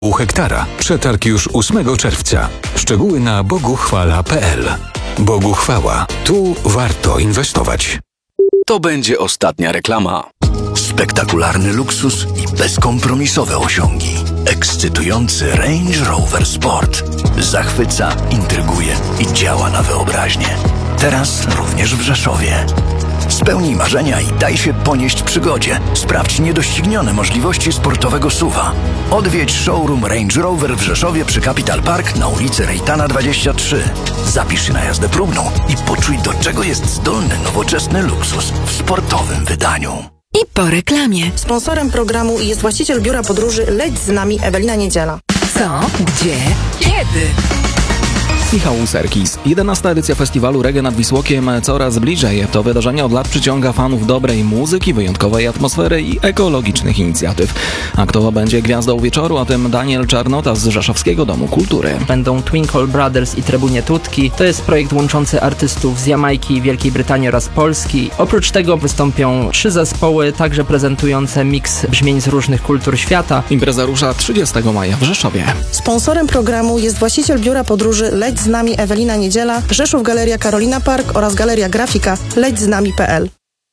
u hektara. Przetarg już 8 czerwca. Szczegóły na boguchwala.pl. Boguchwała. Tu warto inwestować. To będzie ostatnia reklama. Spektakularny luksus i bezkompromisowe osiągi. Ekscytujący Range Rover Sport. Zachwyca, intryguje i działa na wyobraźnię. Teraz również w Rzeszowie. Spełnij marzenia i daj się ponieść przygodzie. Sprawdź niedoścignione możliwości sportowego SUV-a. Odwiedź showroom Range Rover w Rzeszowie przy Capital Park na ulicy Rejtana 23. Zapisz się na jazdę próbną i poczuj, do czego jest zdolny nowoczesny luksus w sportowym wydaniu. I po reklamie. Sponsorem programu jest właściciel biura podróży Leć z nami Ewelina Niedziela. Co? Gdzie? Kiedy? Michał Serkis. 11. edycja festiwalu Reggae nad Wisłokiem coraz bliżej. To wydarzenie od lat przyciąga fanów dobrej muzyki, wyjątkowej atmosfery i ekologicznych inicjatyw. A kto będzie gwiazdą wieczoru? O tym Daniel Czarnota z Rzeszowskiego Domu Kultury. Będą Twinkle Brothers i Trybunie Tutki. To jest projekt łączący artystów z Jamajki, Wielkiej Brytanii oraz Polski. Oprócz tego wystąpią 3 zespoły, także prezentujące miks brzmień z różnych kultur świata. Impreza rusza 30 maja w Rzeszowie. Sponsorem programu jest właściciel biura podróży Leć z nami Ewelina Niedziela, Rzeszów Galeria Carolina Park oraz Galeria Grafika lećznami.pl.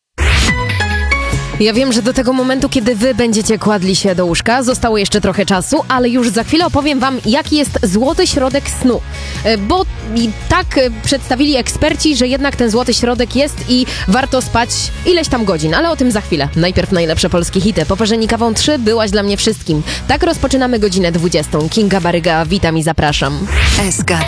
Ja wiem, że do tego momentu, kiedy wy będziecie kładli się do łóżka, zostało jeszcze trochę czasu, ale już za chwilę opowiem wam, jaki jest złoty środek snu. Bo i tak przedstawili eksperci, że jednak ten złoty środek jest i warto spać ileś tam godzin, ale o tym za chwilę. Najpierw najlepsze polskie hity. Poparzenikawą 3 byłaś dla mnie wszystkim. Tak rozpoczynamy godzinę 20. Kinga Baryga, witam i zapraszam. SK